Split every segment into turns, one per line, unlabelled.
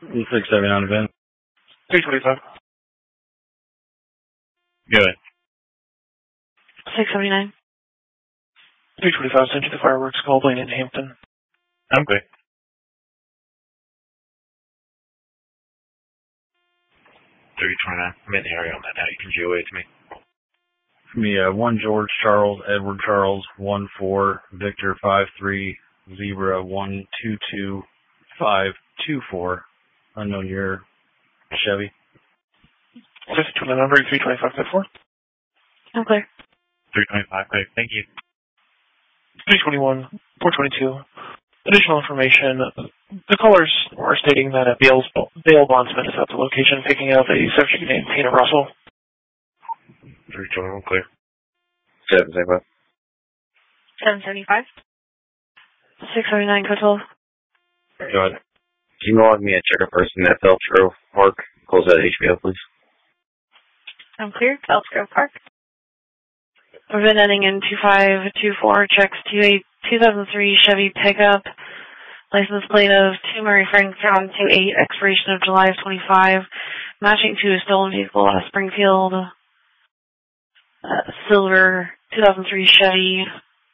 679 event.
325.
Go ahead.
679.
325, sent you the fireworks call plane in Hampton.
I'm clear.
329. I'm in the area on that now. You can GOA to me.
Me, 1 George Charles, Edward Charles, 14 Victor 530122524. Unknown year, Chevy.
629 number 325.4.
I'm clear.
325. Clear. Thank you.
321, 422. Additional information. The callers are stating that a bail bondsman is at the location picking up a subject named Tina Russell.
321. Clear. 775.
775. 679, code 12.
Go ahead. Can you log me a checker person at Phelps Grove Park? Close that HBO, please.
I'm clear. Phelps Grove Park. Event ending in 2524. Checks to a 2003 Chevy pickup. License plate of 2 Murray Franktown 28. Expiration of July of 25. Matching to a stolen vehicle at Springfield. Silver 2003 Chevy.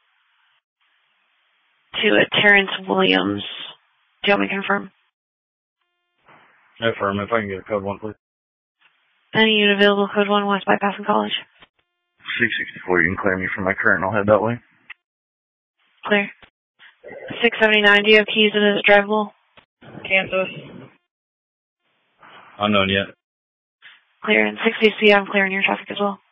To a Terrence Williams. Do you want me to confirm?
Affirm. If I can get a code 1, please.
Any unit available, code 1, West Bypass and College.
664. You can clear me from my current. I'll head that way.
Clear. 679. Do you have keys and is it drivable?
Kansas.
Unknown yet.
Clear. And 60C, I'm clearing your traffic as well.